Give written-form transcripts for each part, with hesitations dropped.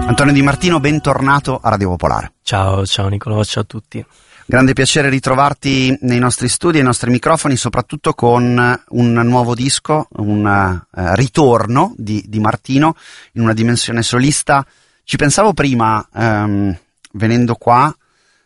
Antonio Di Martino, bentornato a Radio Popolare. Ciao Nicolò, ciao a tutti. Grande piacere ritrovarti nei nostri studi, ai nostri microfoni, soprattutto con un nuovo disco, un ritorno di Martino in una dimensione solista. Ci pensavo prima, venendo qua,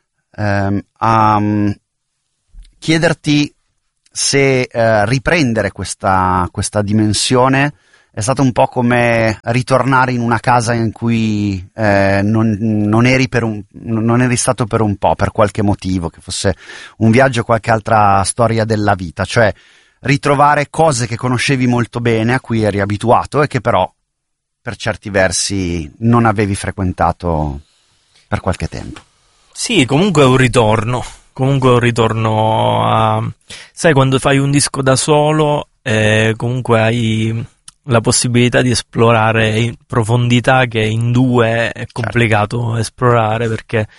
a chiederti se riprendere questa dimensione è stato un po' come ritornare in una casa in cui non eri stato per un po', per qualche motivo, che fosse un viaggio o qualche altra storia della vita, cioè ritrovare cose che conoscevi molto bene, a cui eri abituato e che però per certi versi non avevi frequentato per qualche tempo. Sì, comunque è un ritorno a... Sai, quando fai un disco da solo, comunque hai la possibilità di esplorare in profondità che in due è complicato esplorare, perché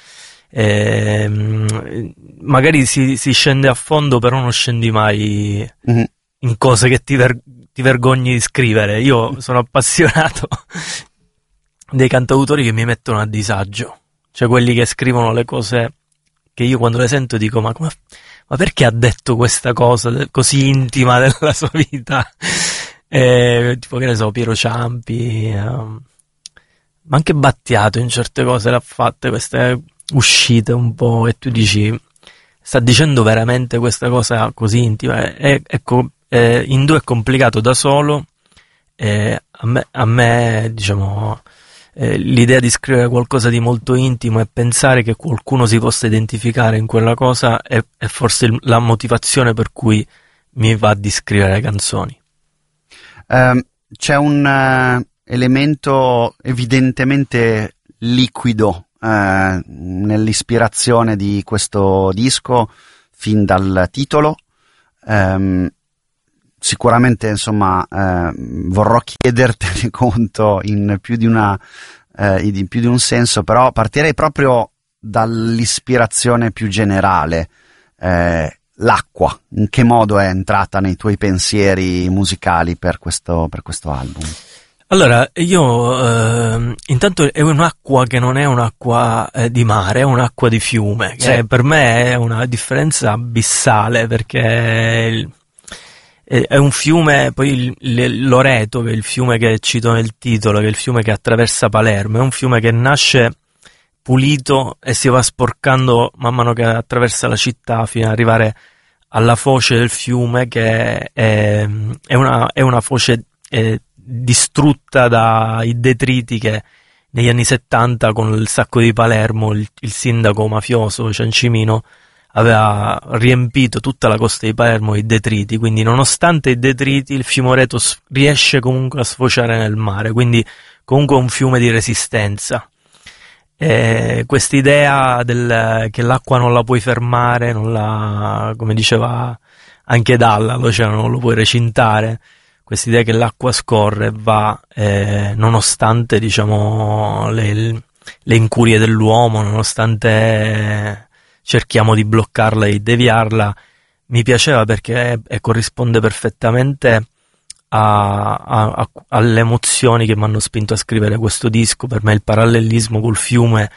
magari si scende a fondo, però non scendi mai in cose che ti vergogni di scrivere. Io sono appassionato dei cantautori che mi mettono a disagio, cioè quelli che scrivono le cose che io quando le sento dico ma perché ha detto questa cosa così intima della sua vita? Tipo, che ne so, Piero Ciampi, ma anche Battiato in certe cose l'ha fatte, queste uscite un po', e tu dici, sta dicendo veramente questa cosa così intima? Ecco, in due è complicato, da solo, a me diciamo, l'idea di scrivere qualcosa di molto intimo e pensare che qualcuno si possa identificare in quella cosa è forse la motivazione per cui mi va di scrivere canzoni. C'è un elemento evidentemente liquido nell'ispirazione di questo disco fin dal titolo. Sicuramente, insomma, vorrò chiedertene conto in più di un senso, però partirei proprio dall'ispirazione più generale. L'acqua, in che modo è entrata nei tuoi pensieri musicali per questo album? Allora, io intanto è un'acqua che non è un'acqua di mare, è un'acqua di fiume, che per me è una differenza abissale, perché è un fiume, poi l'Oreto, che è il fiume che cito nel titolo, che è il fiume che attraversa Palermo, è un fiume che nasce pulito e si va sporcando man mano che attraversa la città fino ad arrivare alla foce del fiume, che è una foce distrutta dai detriti che negli anni 70 con il sacco di Palermo il sindaco mafioso Ciancimino aveva riempito tutta la costa di Palermo di detriti, quindi nonostante i detriti il fiume Oreto riesce comunque a sfociare nel mare, quindi comunque è un fiume di resistenza. Quest'idea che l'acqua non la puoi fermare, come diceva anche Dalla, l'oceano non lo puoi recintare, quest'idea che l'acqua scorre e va nonostante, diciamo, le incurie dell'uomo, nonostante cerchiamo di bloccarla e di deviarla, mi piaceva perché corrisponde perfettamente alle emozioni che mi hanno spinto a scrivere questo disco. Per me il parallelismo col fiume,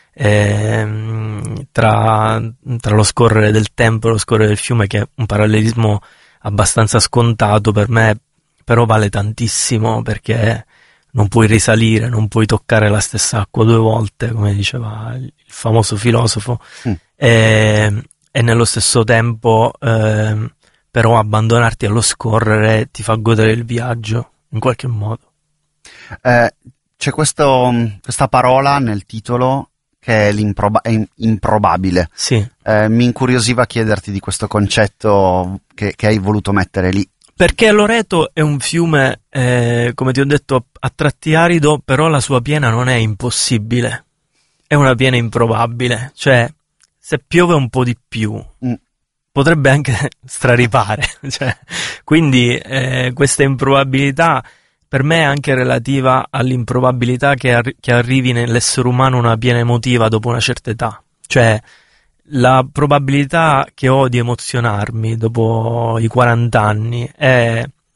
tra lo scorrere del tempo e lo scorrere del fiume, che è un parallelismo abbastanza scontato, per me però vale tantissimo, perché non puoi risalire, non puoi toccare la stessa acqua due volte, come diceva il famoso filosofo, e nello stesso tempo però abbandonarti allo scorrere ti fa godere il viaggio in qualche modo. C'è questa parola nel titolo che è improbabile. Sì. Mi incuriosiva chiederti di questo concetto che hai voluto mettere lì. Perché Loreto è un fiume, come ti ho detto, a tratti arido, però la sua piena non è impossibile, è una piena improbabile, cioè se piove un po' di più potrebbe anche straripare, cioè, quindi questa improbabilità per me è anche relativa all'improbabilità che arrivi nell'essere umano una piena emotiva dopo una certa età, cioè la probabilità che ho di emozionarmi dopo i 40 anni è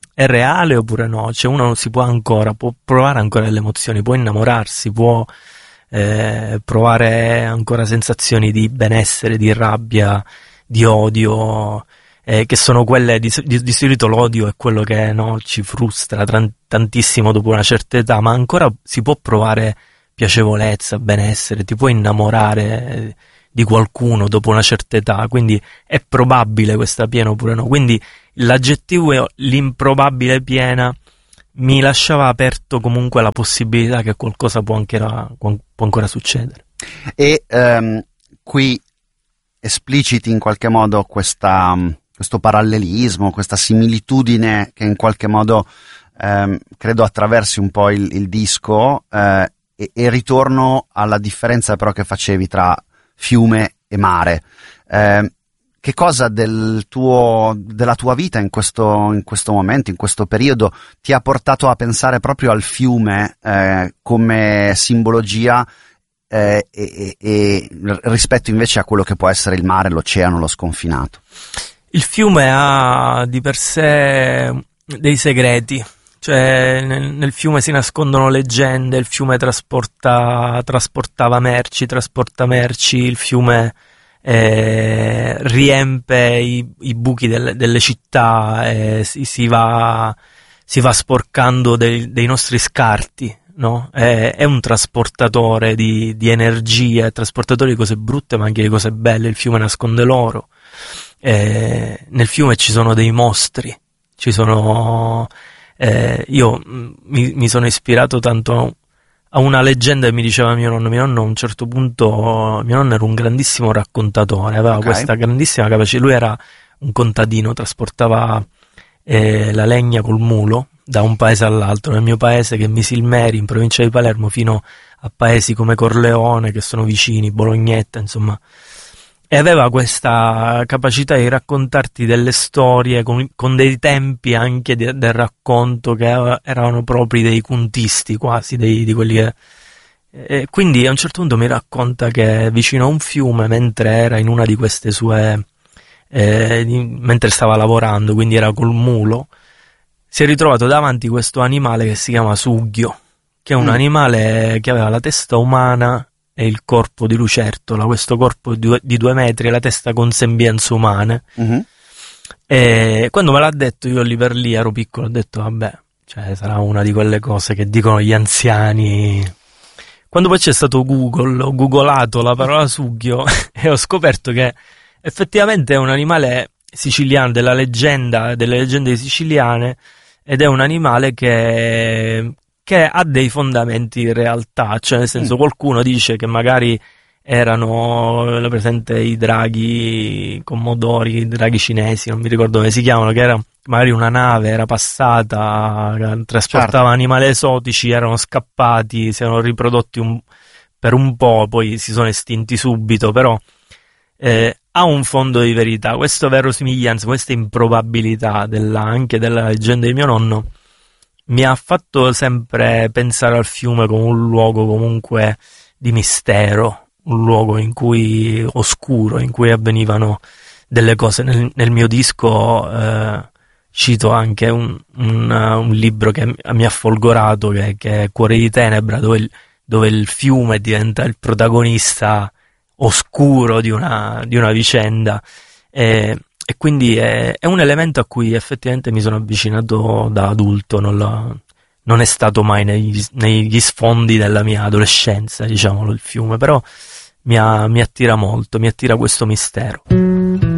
è reale oppure no? Cioè uno può provare ancora le emozioni, può innamorarsi, può provare ancora sensazioni di benessere, di rabbia, di odio, che sono quelle di solito l'odio è quello che ci frustra tantissimo dopo una certa età, ma ancora si può provare piacevolezza, benessere, ti puoi innamorare di qualcuno dopo una certa età, quindi è probabile questa piena oppure no. Quindi l'aggettivo l'improbabile piena mi lasciava aperto comunque la possibilità che qualcosa può ancora succedere. E qui espliciti in qualche modo questo parallelismo, questa similitudine che in qualche modo credo attraversi un po' il disco, e ritorno alla differenza però che facevi tra fiume e mare. Che cosa della tua vita in questo momento, in questo periodo, ti ha portato a pensare proprio al fiume come simbologia e rispetto invece a quello che può essere il mare, l'oceano, lo sconfinato? Il fiume ha di per sé dei segreti, cioè nel fiume si nascondono leggende, il fiume trasporta merci, trasporta merci, il fiume riempie i buchi delle città, si va sporcando dei nostri scarti, no? È un trasportatore di energia, è trasportatore di cose brutte ma anche di cose belle. Il fiume nasconde l'oro, nel fiume ci sono dei mostri, io mi sono ispirato tanto a una leggenda che mi diceva mio nonno. A un certo punto mio nonno era un grandissimo raccontatore, aveva questa grandissima capacità. Lui era un contadino, trasportava la legna col mulo da un paese all'altro, nel mio paese che è Misilmeri, in provincia di Palermo, fino a paesi come Corleone che sono vicini, Bolognetta, insomma. E aveva questa capacità di raccontarti delle storie con dei tempi anche del racconto che erano propri dei contisti, quasi di quelli che... E quindi a un certo punto mi racconta che vicino a un fiume, mentre era in una di queste sue... mentre stava lavorando, quindi era col mulo, si è ritrovato davanti questo animale che si chiama Sughio, che è un animale che aveva la testa umana e il corpo di lucertola, questo corpo di 2 metri e la testa con sembianze umane. E quando me l'ha detto, io lì per lì ero piccolo, ho detto vabbè, cioè sarà una di quelle cose che dicono gli anziani. Quando poi c'è stato Google, ho googolato la parola Sughio e ho scoperto che effettivamente è un animale siciliano, delle leggende siciliane, ed è un animale che ha dei fondamenti in realtà, cioè nel senso qualcuno dice che magari erano presente i draghi commodori, i draghi cinesi, non mi ricordo come si chiamano, che era magari una nave, era passata, trasportava animali esotici, erano scappati, si erano riprodotti per un po', poi si sono estinti subito, però ha un fondo di verità. Questa verosimiglianza, questa improbabilità anche della leggenda di mio nonno mi ha fatto sempre pensare al fiume come un luogo comunque di mistero, un luogo oscuro, in cui avvenivano delle cose. Nel mio disco cito anche un libro che mi ha folgorato, che è Cuore di Tenebra, dove il fiume diventa il protagonista oscuro di una vicenda. E quindi è un elemento a cui effettivamente mi sono avvicinato da adulto, non è stato mai negli sfondi della mia adolescenza, diciamolo, il fiume, però mi attira molto, mi attira questo mistero.